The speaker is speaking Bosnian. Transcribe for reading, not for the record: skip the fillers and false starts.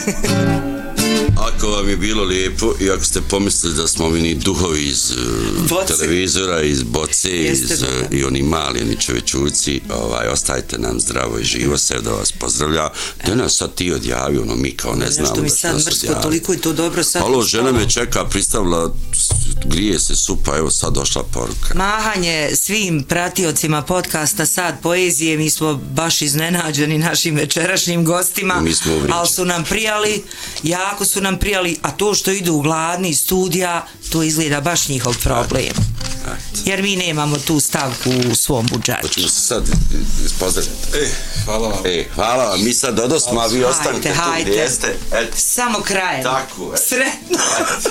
Ako vam je bilo lijepo i ako ste pomislili da smo mi duhovi iz televizora, iz boce, i oni mali, oni čovečuci, ostavite nam zdravo i živo, sve da vas pozdravlja. Da nas sad ti odjavi, mi kao ne znamo da se nas odjavi. Toliko i to dobro sad. Alo, žena me čeka, pristavila, grije se supa, evo sad došla poruka. Mahanje svim pratiocima podcasta Sad poezije, mi smo baš iznenađeni našim večerašnjim gostima, ali su nam prijali, jako su nam prijali, a to što idu u gladni studija, to izgleda baš njihov problem. Jer mi nemamo tu stavku u svom budžetu. Hoćemo se sad pozdraviti. Hvala vam. Hvala vam, mi sad dodosmo, a vi ostanite tu gdje jeste. Samo krajem. Tako. Sretno.